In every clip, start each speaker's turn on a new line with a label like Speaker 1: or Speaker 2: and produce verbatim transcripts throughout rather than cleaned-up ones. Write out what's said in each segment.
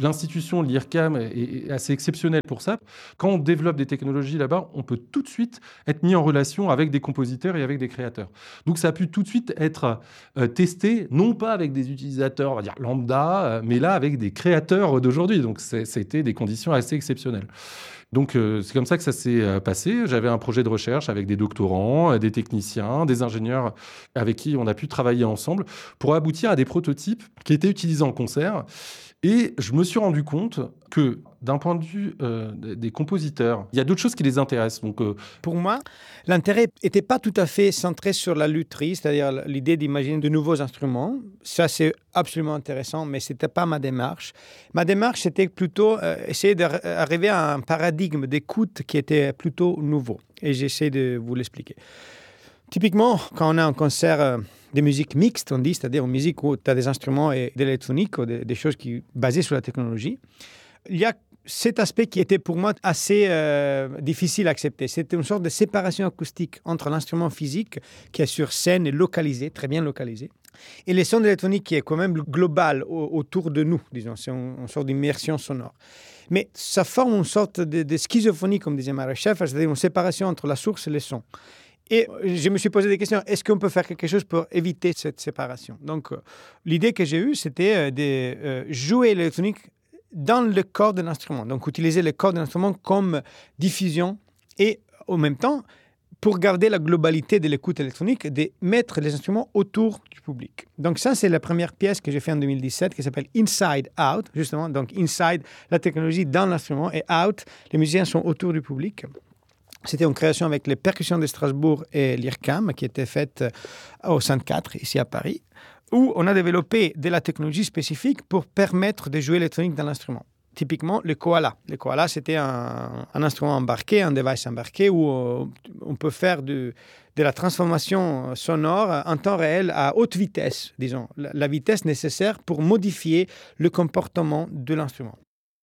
Speaker 1: L'institution, l'I R C A M, est, est assez exceptionnelle pour ça. Quand on développe des technologies là-bas, on peut tout de suite être mis en relation avec des compositeurs et avec des créateurs. Donc ça a pu tout de suite être euh, testé, non pas avec des utilisateurs, on va dire lambda, euh, mais là avec des créateurs d'aujourd'hui. Donc c'est, c'était des conditions assez exceptionnelles. Donc, euh, c'est comme ça que ça s'est euh, passé. J'avais un projet de recherche avec des doctorants, euh, des techniciens, des ingénieurs avec qui on a pu travailler ensemble pour aboutir à des prototypes qui étaient utilisés en concert. Et je me suis rendu compte que, d'un point de vue euh, des compositeurs, il y a d'autres choses qui les intéressent. Donc, euh...
Speaker 2: Pour moi, l'intérêt n'était pas tout à fait centré sur la lutherie, c'est-à-dire l'idée d'imaginer de nouveaux instruments. Ça, c'est absolument intéressant, mais ce n'était pas ma démarche. Ma démarche, c'était plutôt euh, essayer d'arriver à un paradigme d'écoute qui était plutôt nouveau. Et j'essaie de vous l'expliquer. Typiquement, quand on a un concert euh, de musique mixte, on dit, c'est-à-dire une musique où tu as des instruments et de l'électronique, ou des, des choses qui basées sur la technologie, il y a cet aspect qui était pour moi assez euh, difficile à accepter. C'était une sorte de séparation acoustique entre l'instrument physique qui est sur scène et localisé, très bien localisé, et les sons de l'électronique qui est quand même global au, autour de nous, disons, c'est une, une sorte d'immersion sonore. Mais ça forme une sorte de, de schizophrenie, comme disait Marie Schaeffer, c'est-à-dire une séparation entre la source et le son. Et je me suis posé des questions. Est-ce qu'on peut faire quelque chose pour éviter cette séparation? Donc, euh, l'idée que j'ai eue, c'était euh, de euh, jouer l'électronique dans le corps de l'instrument. Donc, utiliser le corps de l'instrument comme diffusion et, en même temps, pour garder la globalité de l'écoute électronique, de mettre les instruments autour du public. Donc, ça, c'est la première pièce que j'ai faite en deux mille dix-sept qui s'appelle Inside Out, justement. Donc, Inside, la technologie dans l'instrument, et Out, les musiciens sont autour du public. C'était une création avec les percussions de Strasbourg et l'I R C A M qui était faite au cinquante-quatre, ici à Paris, où on a développé de la technologie spécifique pour permettre de jouer l'électronique dans l'instrument. Typiquement, le koala. Le koala, c'était un, un instrument embarqué, un device embarqué où on peut faire de, de la transformation sonore en temps réel à haute vitesse, disons, la, la vitesse nécessaire pour modifier le comportement de l'instrument.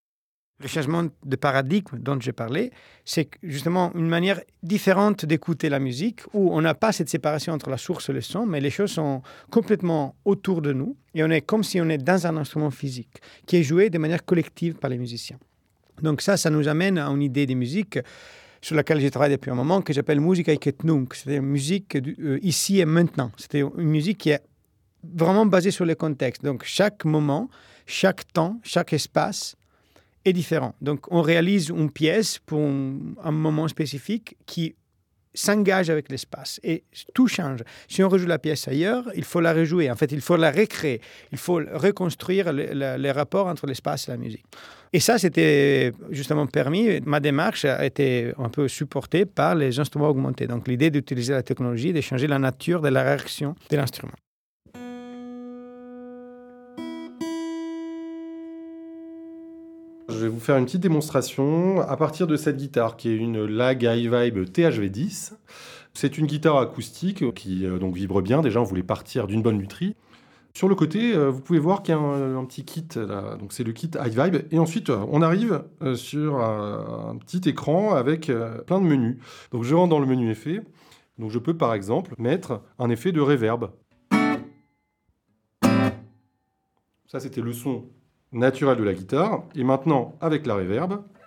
Speaker 2: Le changement de paradigme dont j'ai parlé, c'est justement une manière différente d'écouter la musique où on n'a pas cette séparation entre la source et le son, mais les choses sont complètement autour de nous et on est comme si on est dans un instrument physique qui est joué de manière collective par les musiciens. Donc ça, ça nous amène à une idée de musique sur laquelle je travaille depuis un moment que j'appelle Musica hic et nunc, c'est-à-dire musique euh, ici et maintenant. C'est une musique qui est vraiment basée sur le contexte. Donc chaque moment, chaque temps, chaque espace est différent. Donc, on réalise une pièce pour un, un moment spécifique qui s'engage avec l'espace et tout change. Si on rejoue la pièce ailleurs, il faut la rejouer. En fait, il faut la recréer. Il faut reconstruire le, le, les rapports entre l'espace et la musique. Et ça, c'était justement permis. Ma démarche a été un peu supportée par les instruments augmentés. Donc, l'idée d'utiliser la technologie, de changer la nature de la réaction de l'instrument.
Speaker 1: Je vais vous faire une petite démonstration à partir de cette guitare qui est une Lag iVibe T H V dix. C'est une guitare acoustique qui euh, donc vibre bien. Déjà, on voulait partir d'une bonne lutherie. Sur le côté, euh, vous pouvez voir qu'il y a un, un petit kit. Là. Donc, c'est le kit iVibe. Et ensuite, euh, on arrive euh, sur euh, un petit écran avec euh, plein de menus. Donc, je rentre dans le menu effet. Donc, je peux par exemple mettre un effet de reverb. Ça, c'était le son naturel de la guitare. Et maintenant, avec la reverb,